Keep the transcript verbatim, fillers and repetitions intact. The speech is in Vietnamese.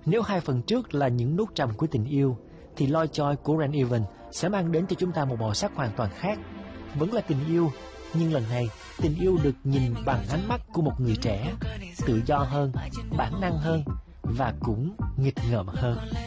Nếu hai phần trước là những nốt trầm của tình yêu, thì Lovejoy của Ren Evan sẽ mang đến cho chúng ta một màu sắc hoàn toàn khác. Vẫn là tình yêu, nhưng lần này tình yêu được nhìn bằng ánh mắt của một người trẻ, tự do hơn, bản năng hơn và cũng nghịch ngợm hơn.